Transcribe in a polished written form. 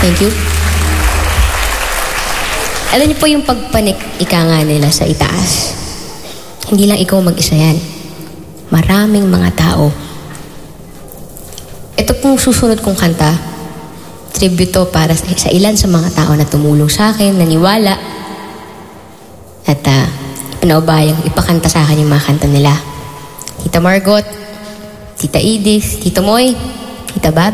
Thank you. Alam niyo po yung pagpanik, ika nga nila sa itaas. Hindi lang ikaw mag-isa yan. Maraming mga tao. Ito pong susunod kong kanta, tribute to para sa ilan sa mga tao na tumulong sa akin, naniwala, at pinaubayang ipakanta sa akin yung mga kanta nila. Tita Margot, Tita Edith, Tito Moy, Tita Bab,